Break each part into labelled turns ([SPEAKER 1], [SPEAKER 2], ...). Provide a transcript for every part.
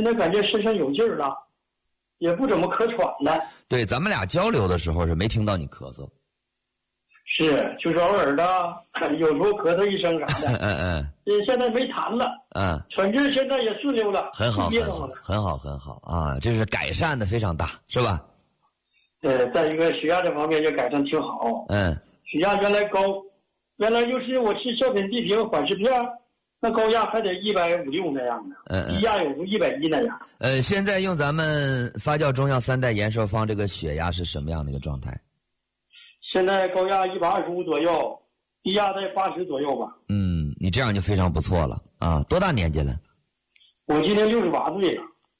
[SPEAKER 1] 在感觉身上有劲儿了，也不怎么咳喘了。
[SPEAKER 2] 对，咱们俩交流的时候是没听到你咳嗽。
[SPEAKER 1] 是，就是偶尔的，有时候咳嗽一声啥的。现在没痰了。喘气现在也顺溜了。
[SPEAKER 2] 很好，很好，很好，很好啊！这是改善的非常大，是吧？
[SPEAKER 1] 再一个血压这方面也改善挺好。血压原来高，原来就是我吃小品地平缓释片，那高压还得150、6那样的，低压有时候110那样。
[SPEAKER 2] 现在用咱们发酵中药3代延寿方，这个血压是什么样的一个状态？
[SPEAKER 1] 现在高压125左右，低压在80左右吧。
[SPEAKER 2] 你这样就非常不错了啊！多大年纪了？
[SPEAKER 1] 我今年68岁了。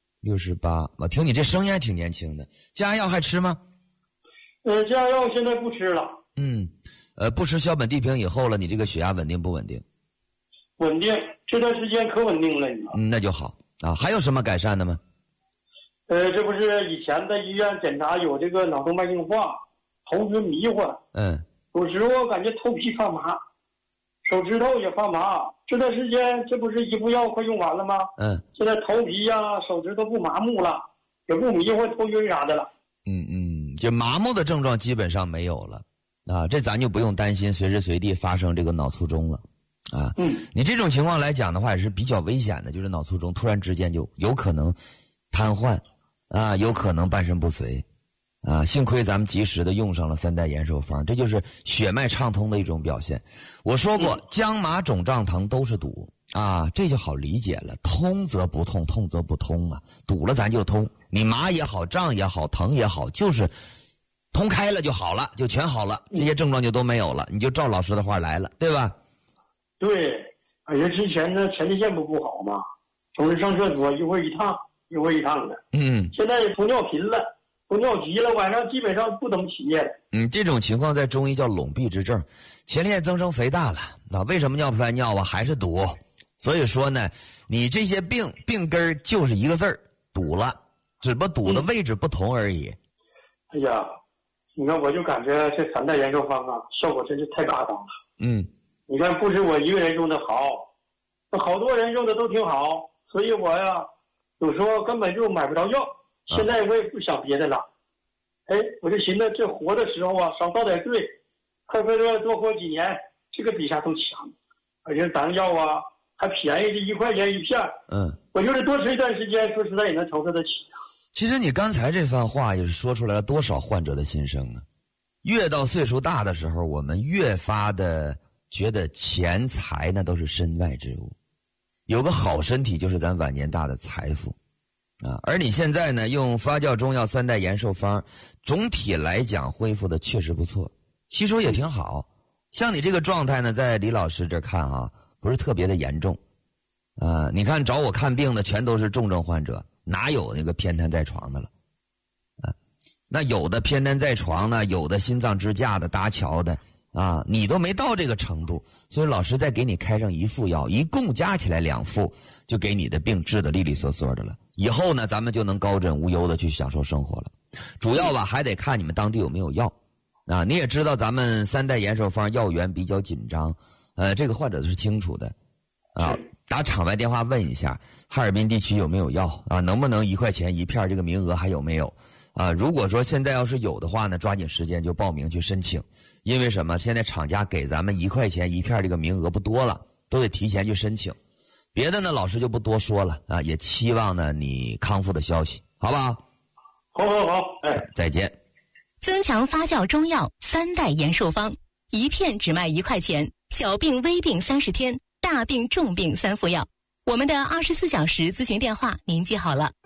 [SPEAKER 2] 68，我听你这声音还挺年轻的。降压药还吃吗？
[SPEAKER 1] 降压药现在不吃了。
[SPEAKER 2] 不吃硝苯地平以后了，你这个血压稳定不稳定？
[SPEAKER 1] 稳定，这段时间可稳定了。
[SPEAKER 2] 那就好啊。还有什么改善的吗？
[SPEAKER 1] 这不是以前在医院检查有这个脑动脉硬化，头晕迷糊。有时候感觉头皮发麻，手指头也发麻。这段时间这不是一副药快用完了吗？现在头皮呀、手指头不麻木了，也不迷糊、头晕啥的了。
[SPEAKER 2] 就麻木的症状基本上没有了啊，这咱就不用担心随时随地发生这个脑卒中了啊。你这种情况来讲的话也是比较危险的，就是脑卒中突然之间就有可能瘫痪啊，有可能半身不遂啊。幸亏咱们及时的用上了3代延寿方，这就是血脉畅通的一种表现。我说过，姜麻肿胀疼都是堵啊，这就好理解了。通则不痛，痛则不通啊，堵了咱就通。你麻也好，胀也好，疼也好，就是通开了就好了，就全好了，这些症状就都没有了，你就照老师的话来了，对吧？
[SPEAKER 1] 对，而且之前呢前列腺不好嘛，总是上厕所一会儿一趟一会儿一趟的。现在也通尿频了，通尿急了，晚上基本上不怎么起夜了。
[SPEAKER 2] 这种情况在中医叫笼闭之症，前列腺增生肥大了，那为什么尿不出来尿啊？还是堵。所以说呢，你这些病根就是一个字儿，堵了，只不过堵的位置不同而已。
[SPEAKER 1] 哎呀，你看我就感觉这3代延寿方啊，效果真是太大当了。你看不止我一个人用的好，那好多人用的都挺好，所以我呀有时候根本就买不着药。现在我也不想别的了，我就寻思这活的时候啊少遭点罪，快多活几年，这个比啥都强。而且咱药啊还便宜，这1块钱一片。我就是多吃一段时间，说实在也能承受得起。
[SPEAKER 2] 其实你刚才这番话也是说出来了多少患者的心声啊！越到岁数大的时候，我们越发的觉得钱财那都是身外之物，有个好身体就是咱晚年大的财富啊！而你现在呢，用发酵中药3代延寿方，总体来讲恢复的确实不错，吸收也挺好。像你这个状态呢，在李老师这看啊，不是特别的严重啊。你看找我看病的全都是重症患者，哪有那个偏瘫在床的了啊？那有的偏瘫在床呢，有的心脏支架的、搭桥的啊，你都没到这个程度，所以老师再给你开上1副药，一共加起来2副，就给你的病治得利利索索的了。以后呢，咱们就能高枕无忧的去享受生活了。主要吧，还得看你们当地有没有药啊。你也知道咱们3代延寿方药源比较紧张，这个患者是清楚的啊。打场外电话问一下，哈尔滨地区有没有药啊？能不能1块钱1片，这个名额还有没有啊？如果说现在要是有的话呢，抓紧时间就报名去申请。因为什么？现在厂家给咱们1块钱1片这个名额不多了，都得提前去申请。别的呢，老师就不多说了啊，也期望呢你康复的消息，好不好？
[SPEAKER 1] 好，
[SPEAKER 2] 再见。
[SPEAKER 3] 增强发酵中药3代延寿方，1片只卖1块钱，小病微病30天，大病重病3副药。我们的24小时咨询电话您记好了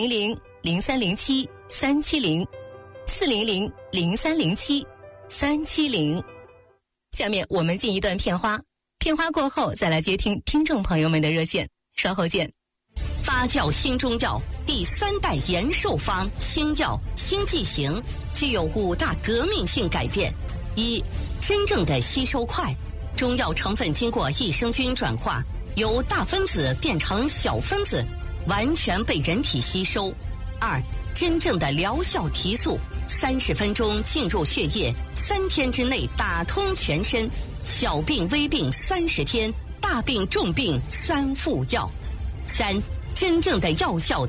[SPEAKER 3] ：400-0307-370，400-0307-370。下面我们进一段片花，片花过后再来接听听众朋友们的热线，稍后见。
[SPEAKER 4] 发酵新中药第3代延寿方新药新剂型具有5大革命性改变：一、真正的吸收快，中药成分经过益生菌转化，由大分子变成小分子，完全被人体吸收。2、真正的疗效提速，30分钟进入血液，3天之内打通全身，小病微病30天，大病重病3副药。3、真正的药效